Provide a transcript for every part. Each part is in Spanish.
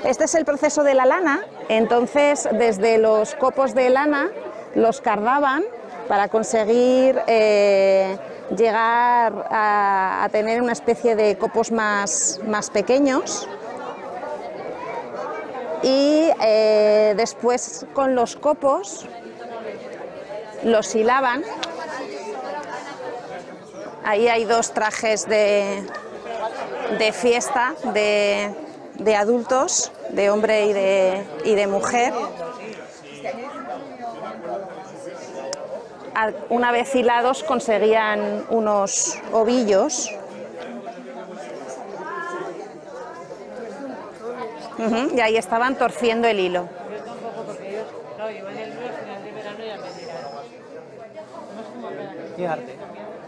Este es el proceso de la lana. Entonces, desde los copos de lana los cardaban para conseguir llegar a tener una especie de copos más pequeños. Y después con los copos los hilaban. Ahí hay dos trajes de fiesta de adultos, de hombre y de mujer. Una vez hilados conseguían unos ovillos. Y ahí estaban torciendo el hilo. ¿Qué arte?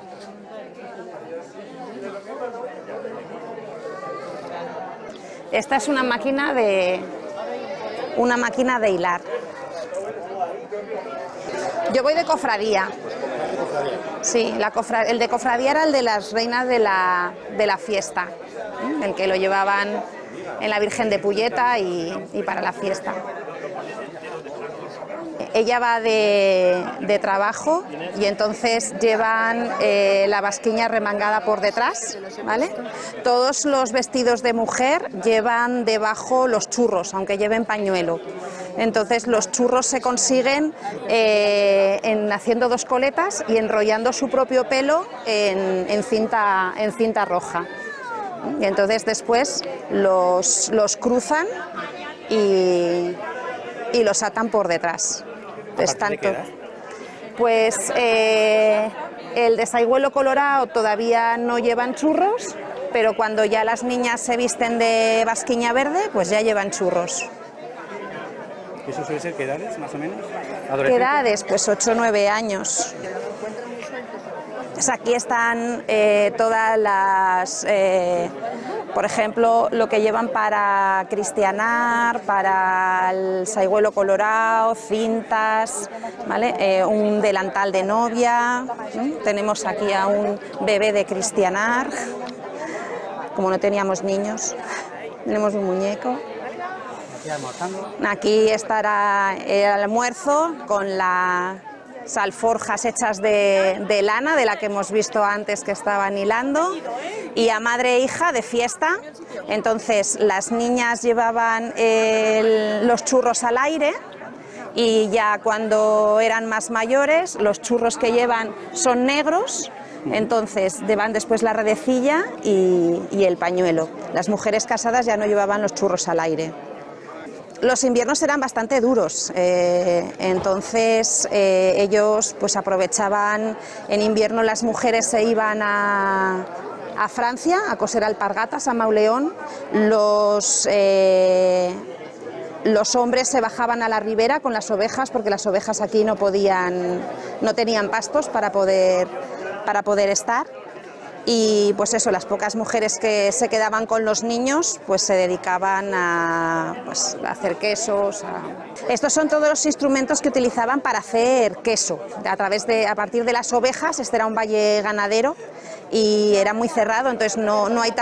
Esta es una máquina de hilar. Yo voy de cofradía. Sí, el de cofradía era el de las reinas de la fiesta, el que lo llevaban en la Virgen de Pulleta y para la fiesta. Ella va de trabajo y entonces llevan la basquiña remangada por detrás, ¿vale? Todos los vestidos de mujer llevan debajo los churros, aunque lleven pañuelo. Entonces los churros se consiguen haciendo dos coletas y enrollando su propio pelo en cinta roja. Y entonces después los cruzan y los atan por detrás. Pues el desayuelo colorado todavía no llevan churros, pero cuando ya las niñas se visten de basquiña verde, pues ya llevan churros. ¿Eso suele ser qué edades, más o menos? ¿Qué edades? Pues 8 o 9 años. Pues aquí están todas las... por ejemplo, lo que llevan para cristianar, para el saigüelo colorado, cintas, ¿vale? Un delantal de novia. Tenemos aquí a un bebé de cristianar. Como no teníamos niños, tenemos un muñeco. Aquí estará el almuerzo con las alforjas hechas de lana, de la que hemos visto antes que estaban hilando, y a madre e hija de fiesta. Entonces las niñas llevaban los churros al aire y ya cuando eran más mayores los churros que llevan son negros. Entonces llevan después la redecilla y el pañuelo. Las mujeres casadas ya no llevaban los churros al aire. Los inviernos eran bastante duros, entonces ellos pues aprovechaban, en invierno las mujeres se iban a Francia a coser alpargatas, a Mauleón, los hombres se bajaban a la ribera con las ovejas, porque las ovejas aquí no tenían pastos para poder estar. Y pues eso, las pocas mujeres que se quedaban con los niños pues se dedicaban a hacer quesos. Estos son todos los instrumentos que utilizaban para hacer queso, a partir de las ovejas. Este era un valle ganadero y era muy cerrado, entonces no hay